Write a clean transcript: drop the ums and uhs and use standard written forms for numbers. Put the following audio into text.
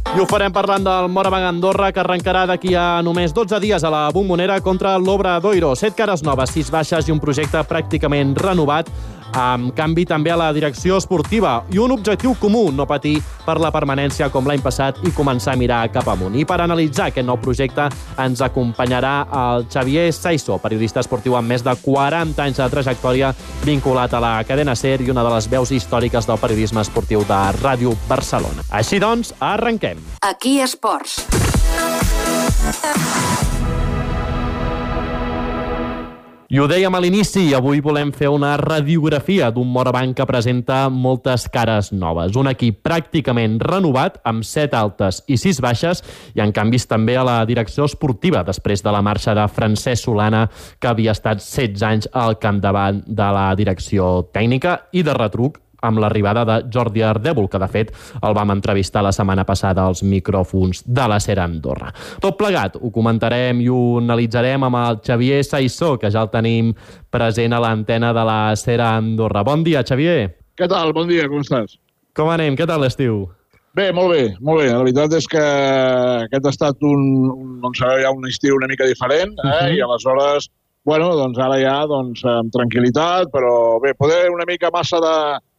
I ho farem parlant del Moravang Andorra, que arrencarà d'aquí a només 12 dies a la Bombonera contra l'Obradoiro. 7 cares noves, 6 baixes i un projecte pràcticament renovat, amb canvi també a la direcció esportiva i un objectiu comú, no patir per la permanència com l'any passat i començar a mirar cap amunt. I per analitzar aquest nou projecte ens acompanyarà el Xavier Saiso, periodista esportiu amb més de 40 anys de trajectòria, vinculat a la cadena SER i una de les veus històriques del periodisme esportiu de Ràdio Barcelona. Així doncs, arrenquem. Aquí Esports. I ho dèiem a l'inici, avui volem fer una radiografia d'un Moravang que presenta moltes cares noves. Un equip pràcticament renovat, amb 7 altes i 6 baixes, i en canvis també a la direcció esportiva, després de la marxa de Francesc Solana, que havia estat 16 anys al capdavant de la direcció tècnica, i de retruc amb l'arribada de Jordi Ardèvol, que de fet el vam entrevistar la setmana passada als micròfons de la SER Andorra. Tot plegat ho comentarem i ho analitzarem amb el Xavier Saiso, que ja el tenim present a l'antena de la SER Andorra. Bon dia, Xavier. Què tal? Bon dia, com estàs? Com anem? Què tal l'estiu? Bé, molt bé, molt bé. La veritat és que aquest ha estat doncs, ja un estiu una mica diferent, i aleshores, bueno, doncs ara ja amb tranquil·litat, però bé, poder una mica massa